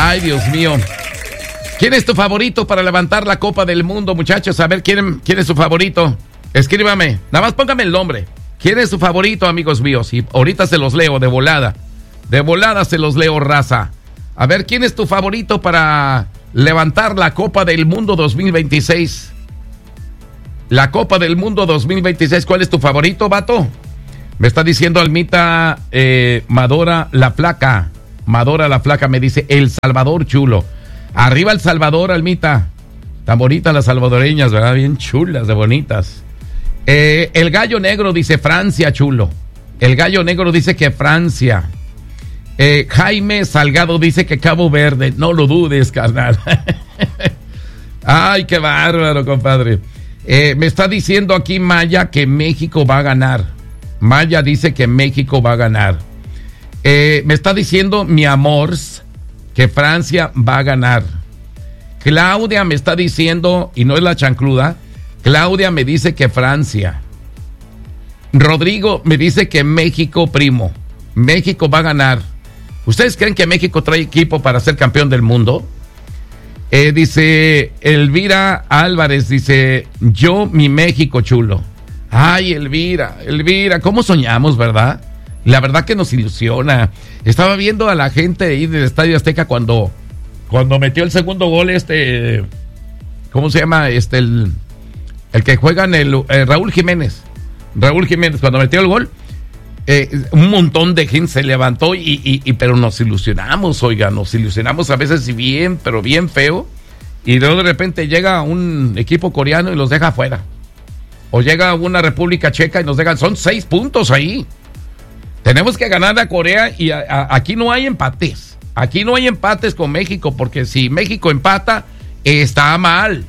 Ay, Dios mío. ¿Quién es tu favorito para levantar la Copa del Mundo, muchachos? A ver, ¿quién es su favorito? Escríbame, nada más póngame el nombre. ¿Quién es su favorito, amigos míos? Y ahorita se los leo de volada. De volada se los leo, raza. A ver, ¿quién es tu favorito para levantar la Copa del Mundo 2026? La Copa del Mundo 2026, ¿cuál es tu favorito, vato? Me está diciendo Almita Madora la Flaca. Madora la Flaca me dice El Salvador, chulo. Arriba El Salvador, Almita. Tan bonitas las salvadoreñas, ¿verdad? Bien chulas, de bonitas. El Gallo Negro dice Francia, chulo. El Gallo Negro dice que Francia. Jaime Salgado dice que Cabo Verde. No lo dudes, carnal. Ay, qué bárbaro, compadre. Me está diciendo aquí Maya que México va a ganar. Maya dice que México va a ganar. Me está diciendo mi amor que Francia va a ganar. Claudia me está diciendo, y no es la chancluda, Claudia me dice que Francia. Rodrigo me dice que México, primo. México va a ganar. ¿Ustedes creen que México trae equipo para ser campeón del mundo? Dice Elvira Álvarez, dice, yo mi México, chulo. Ay, Elvira, ¿cómo soñamos, verdad? La verdad que nos ilusiona. Estaba viendo a la gente ahí del Estadio Azteca cuando metió el segundo gol ¿cómo se llama? El que juega en el Raúl Jiménez. Raúl Jiménez, cuando metió el gol, un montón de gente se levantó pero nos ilusionamos, oiga, nos ilusionamos a veces bien, pero bien feo, y de repente llega un equipo coreano y los deja afuera. O llega una República Checa y nos dejan, son 6 puntos ahí. Tenemos que ganar a Corea y aquí no hay empates. Aquí no hay empates con México, porque si México empata, está mal.